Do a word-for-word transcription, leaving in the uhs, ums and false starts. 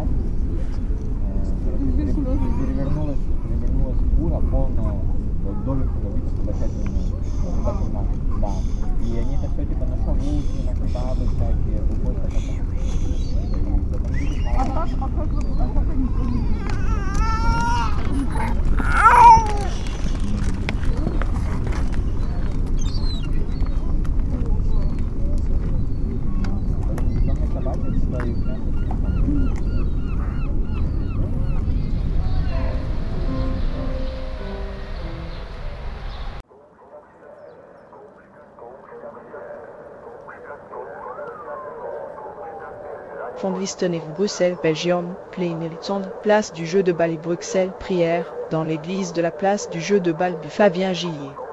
перевернулась, перевернулась фура полная домиков забитых собачатами, да. И они это все типа на шавухи, на кебабы всякие, выходят так это. А как, а как, вы- а как они поняли? Бездомные собаки, типа, их мясо. Von Wistenhof, Bruxelles, Belgium, Pleinmeriton, place du jeu de balle Bruxelles, prière, dans l'église de la place du jeu de balle du Fabien Gillier.